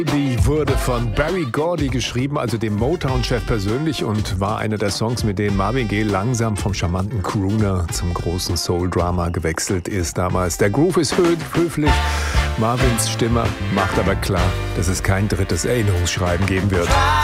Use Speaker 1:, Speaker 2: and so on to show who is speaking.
Speaker 1: Die wurde von Berry Gordy geschrieben, also dem Motown-Chef persönlich, und war einer der Songs, mit denen Marvin Gaye langsam vom charmanten Crooner zum großen Soul-Drama gewechselt ist damals. Der Groove ist höflich, Marvins Stimme macht aber klar, dass es kein drittes Erinnerungsschreiben geben wird.